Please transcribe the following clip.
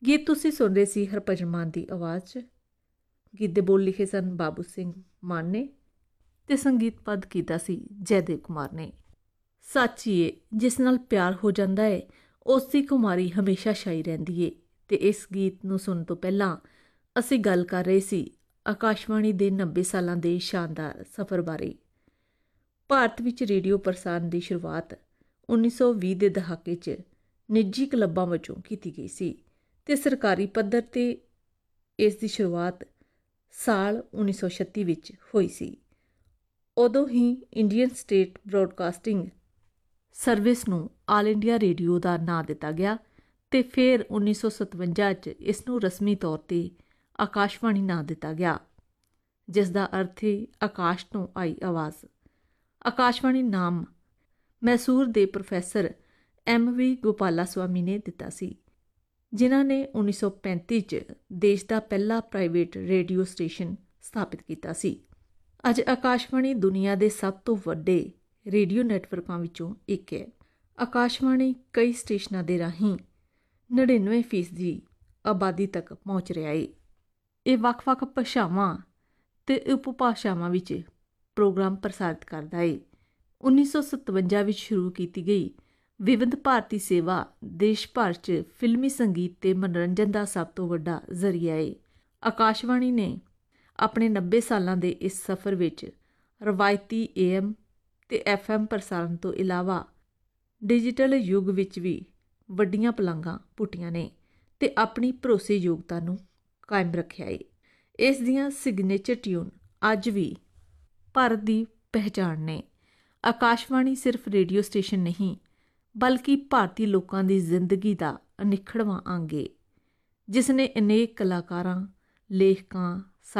ਗੀਤ ਤੁਸੀਂ ਸੁਣ ਰਹੇ ਸੀ ਹਰਭਜਨ ਮਾਨ ਦੀ ਆਵਾਜ਼ 'ਚ। ਗੀਤ ਦੇ ਬੋਲ ਲਿਖੇ ਸਨ ਬਾਬੂ ਸਿੰਘ ਮਾਨ ਨੇ ਤੇ ਸੰਗੀਤ ਪਦ ਕੀਤਾ ਸੀ ਜੈਦੇਵ ਕੁਮਾਰ ਨੇ। ਸਾਚੀਏ ਜਿਸ ਨਾਲ ਪਿਆਰ ਹੋ ਜਾਂਦਾ ਹੈ ਉਸ ਦੀ ਕੁਮਾਰੀ ਹਮੇਸ਼ਾ ਛਾਈ ਰਹਿੰਦੀ ਏ। ਤੇ ਇਸ ਗੀਤ ਨੂੰ ਸੁਣਨ ਤੋਂ ਪਹਿਲਾਂ ਅਸੀਂ ਗੱਲ ਕਰ ਰਹੇ ਸੀ ਆਕਾਸ਼ਵਾਣੀ ਦੇ 90 ਸਾਲਾਂ ਦੇ ਸ਼ਾਨਦਾਰ ਸਫ਼ਰ ਬਾਰੇ। ਭਾਰਤ ਵਿੱਚ ਰੇਡੀਓ ਪ੍ਰਸਾਰਣ ਦੀ ਸ਼ੁਰੂਆਤ 1920 ਦੇ ਦਹਾਕੇ 'ਚ ਨਿੱਜੀ ਕਲੱਬਾਂ ਵਜੋਂ ਕੀਤੀ ਗਈ ਸੀ ਤੇ ਸਰਕਾਰੀ ਪੱਧਰ 'ਤੇ ਇਸ ਦੀ ਸ਼ੁਰੂਆਤ ਸਾਲ 1936 ਵਿੱਚ ਹੋਈ ਸੀ। ਉਦੋਂ ਹੀ ਇੰਡੀਅਨ ਸਟੇਟ ਬ੍ਰੌਡਕਾਸਟਿੰਗ ਸਰਵਿਸ ਨੂੰ ਆਲ ਇੰਡੀਆ ਰੇਡੀਓ ਦਾ ਨਾਂ ਦਿੱਤਾ ਗਿਆ ਤੇ ਫਿਰ 1957 'ਚ ਇਸ ਨੂੰ ਰਸਮੀ ਤੌਰ 'ਤੇ ਆਕਾਸ਼ਵਾਣੀ ਨਾਂ ਦਿੱਤਾ ਗਿਆ, ਜਿਸ ਦਾ ਅਰਥ ਹੈ ਆਕਾਸ਼ ਤੋਂ ਆਈ ਆਵਾਜ਼। ਆਕਾਸ਼ਵਾਣੀ ਨਾਮ ਮੈਸੂਰ ਦੇ ਪ੍ਰੋਫੈਸਰ MV ਗੋਪਾਲਾ ਸਵਾਮੀ ਨੇ ਦਿੱਤਾ ਸੀ, ਜਿਨ੍ਹਾਂ ਨੇ 1935 'ਚ ਦੇਸ਼ ਦਾ ਪਹਿਲਾ ਪ੍ਰਾਈਵੇਟ ਰੇਡੀਓ ਸਟੇਸ਼ਨ ਸਥਾਪਿਤ ਕੀਤਾ ਸੀ। ਅੱਜ ਆਕਾਸ਼ਵਾਣੀ ਦੁਨੀਆ ਦੇ ਸਭ ਤੋਂ ਵੱਡੇ ਰੇਡੀਓ ਨੈਟਵਰਕਾਂ ਵਿੱਚੋਂ ਇੱਕ ਹੈ। ਆਕਾਸ਼ਵਾਣੀ ਕਈ ਸਟੇਸ਼ਨਾਂ ਦੇ ਰਾਹੀਂ 99% ਆਬਾਦੀ ਤੱਕ ਪਹੁੰਚ ਰਿਹਾ ਹੈ। ਇਹ ਵੱਖ-ਵੱਖ ਭਾਸ਼ਾਵਾਂ ਤੇ ਉਪਭਾਸ਼ਾਵਾਂ ਵਿੱਚ ਪ੍ਰੋਗਰਾਮ ਪ੍ਰਸਾਰਿਤ ਕਰਦਾ ਹੈ। 1957 ਵਿੱਚ ਸ਼ੁਰੂ ਕੀਤੀ ਗਈ ਵਿਵਿਧ ਭਾਰਤੀ ਸੇਵਾ ਦੇਸ਼ ਭਰ 'ਚ ਫਿਲਮੀ ਸੰਗੀਤ ਤੇ ਮਨੋਰੰਜਨ ਦਾ ਸਭ ਤੋਂ ਵੱਡਾ ਜ਼ਰੀਆ ਹੈ। ਆਕਾਸ਼ਵਾਣੀ ਨੇ ਆਪਣੇ 90 ਸਾਲਾਂ ਦੇ ਇਸ ਸਫ਼ਰ ਵਿੱਚ ਰਵਾਇਤੀ AM ਤੇ FM ਪ੍ਰਸਾਰਣ ਤੋਂ ਇਲਾਵਾ ਡਿਜੀਟਲ ਯੁੱਗ ਵਿੱਚ ਵੀ ਵੱਡੀਆਂ ਪਲਾਂਘਾਂ ਪੁੱਟੀਆਂ ਨੇ ਤੇ ਆਪਣੀ ਭਰੋਸੇਯੋਗਤਾ ਨੂੰ ਕਾਇਮ ਰੱਖਿਆ ਹੈ। ਇਸ ਦੀਆਂ ਸਿਗਨੇਚਰ ਟਿਊਨ ਅੱਜ ਵੀ ਭਾਰਤ ਦੀ ਪਹਿਚਾਣ ਨੇ। ਆਕਾਸ਼ਵਾਣੀ ਸਿਰਫ ਰੇਡੀਓ ਸਟੇਸ਼ਨ ਨਹੀਂ, ਬਲਕਿ ਭਾਰਤੀ ਲੋਕਾਂ ਦੀ ਜ਼ਿੰਦਗੀ ਦਾ ਅਨਿੱਖੜਵਾਂ ਅੰਗ ਹੈ, ਜਿਸ ਨੇ ਅਨੇਕ ਕਲਾਕਾਰਾਂ, ਲੇਖਕਾਂ,